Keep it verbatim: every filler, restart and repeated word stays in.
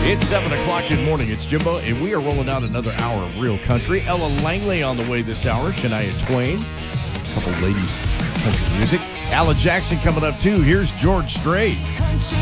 It's seven o'clock. Good morning. It's Jimbo, and we are rolling out another hour of real country. Ella Langley on the way this hour. Shania Twain. A couple ladies country music. Alan Jackson coming up, too. Here's George Strait.